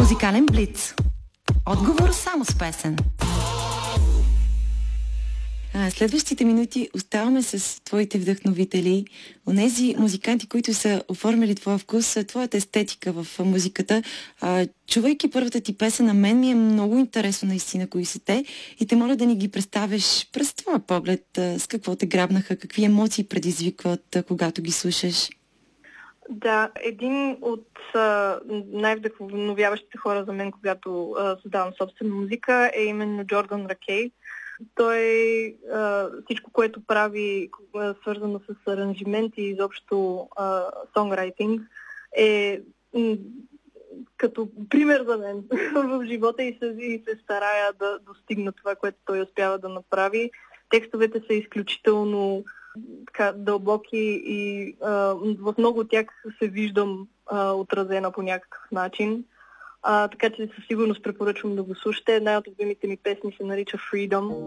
Музикален блиц. Отговор само с песен. Следващите минути оставаме с твоите вдъхновители, онези музиканти, които са оформили твоя вкус, твоята естетика в музиката. Чувайки първата ти песен, на мен ми е много интересно наистина кои са те и те моля да ни ги представиш през твоя поглед, с какво те грабнаха, какви емоции предизвикват, когато ги слушаш. Да, един от най-вдъхновяващите хора за мен, когато създавам собствена музика, е именно Джордан Ракей. Той всичко, което прави, свързано с аранжименти и изобщо сонграйтинг, е като пример за мен в живота и се старая да достигна това, което той успява да направи. Текстовете са изключително дълбоки и в много от тях се виждам отразена по някакъв начин. Така че със сигурност препоръчвам да го слушате. Една от любимите ми песни се нарича Freedom.